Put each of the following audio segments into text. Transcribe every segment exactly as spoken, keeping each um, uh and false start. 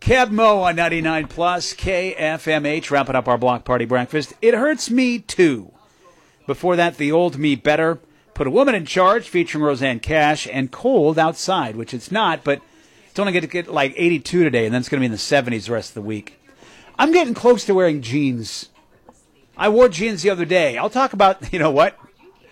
Kev Mo on ninety-nine plus K F M H, wrapping up our block party breakfast. It hurts me too. Before that, The Old Me Better, Put a Woman in Charge, featuring Roseanne Cash, and Cold Outside, which it's not, but it's only going to get like eighty-two today, and then it's going to be in the seventies the rest of the week. I'm getting close to wearing jeans. I wore jeans the other day. I'll talk about, you know what?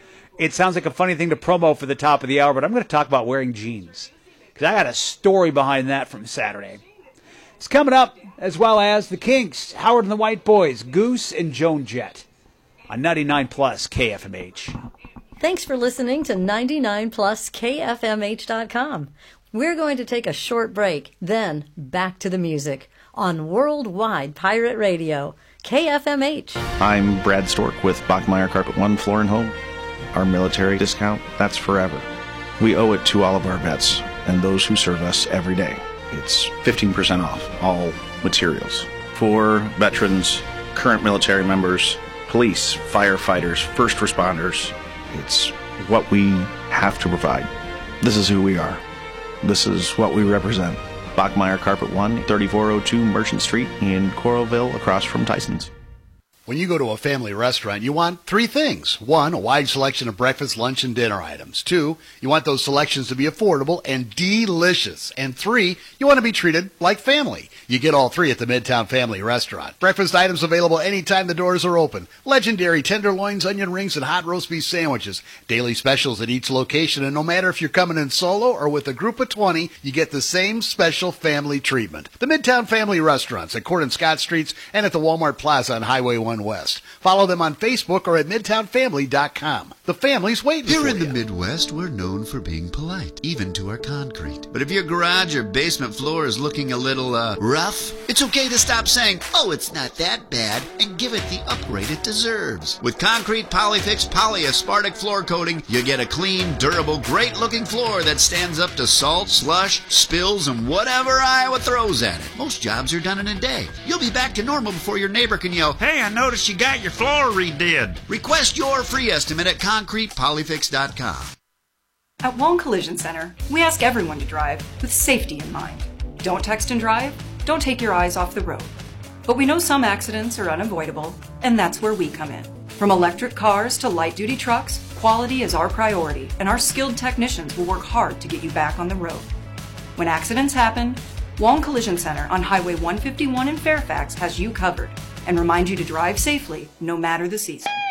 It sounds like a funny thing to promo for the top of the hour, but I'm going to talk about wearing jeans, because I got a story behind that from Saturday. It's coming up, as well as the Kinks, Howard and the White Boys, Goose, and Joan Jett on ninety-nine plus K F M H. Thanks for listening to ninety-nine plus K F M H dot com. We're going to take a short break, then back to the music on Worldwide Pirate Radio, K F M H. I'm Brad Stork with Bachmeyer Carpet One Floor and Home. Our military discount, that's forever. We owe it to all of our vets and those who serve us every day. It's fifteen percent off all materials for veterans, current military members, police, firefighters, first responders. It's what we have to provide. This is who we are. This is what we represent. Bachmeyer Carpet One, thirty-four oh two Merchant Street in Coralville, across from Tyson's. When you go to a family restaurant, you want three things. One, a wide selection of breakfast, lunch, and dinner items. Two, you want those selections to be affordable and delicious. And three, you want to be treated like family. You get all three at the Midtown Family Restaurant. Breakfast items available anytime the doors are open. Legendary tenderloins, onion rings, and hot roast beef sandwiches. Daily specials at each location, and no matter if you're coming in solo or with a group of twenty, you get the same special family treatment. The Midtown Family Restaurants at Court and Scott Streets and at the Walmart Plaza on Highway one West. Follow them on Facebook or at midtown family dot com. The family's waiting Here for in you. the Midwest, we're known for being polite, even to our concrete. But if your garage or basement floor is looking a little, uh, rough, it's okay to stop saying, oh, it's not that bad, and give it the upgrade it deserves. With Concrete Polyfix Polyaspartic Floor Coating, you get a clean, durable, great-looking floor that stands up to salt, slush, spills, and whatever Iowa throws at it. Most jobs are done in a day. You'll be back to normal before your neighbor can yell, hey, I noticed you got your floor redid. Request your free estimate at concrete polyfix dot com. At Wong Collision Center, we ask everyone to drive with safety in mind. Don't text and drive, don't take your eyes off the road. But we know some accidents are unavoidable, and that's where we come in. From electric cars to light-duty trucks, quality is our priority, and our skilled technicians will work hard to get you back on the road. When accidents happen, Wong Collision Center on Highway one fifty-one in Fairfax has you covered and remind you to drive safely no matter the season.